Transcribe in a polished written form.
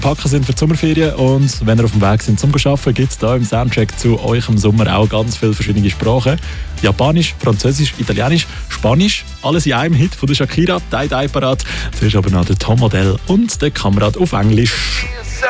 packen sind für die Sommerferien und wenn ihr auf dem Weg sind zum Arbeiten, gibt es da im Soundtrack zu euch im Sommer auch ganz viele verschiedene Sprachen. Japanisch, Französisch, Italienisch, Spanisch, alles in einem Hit von der Shakira, «Die Die Parat». Zuerst aber noch der Tom Odell und der Kamerad auf Englisch.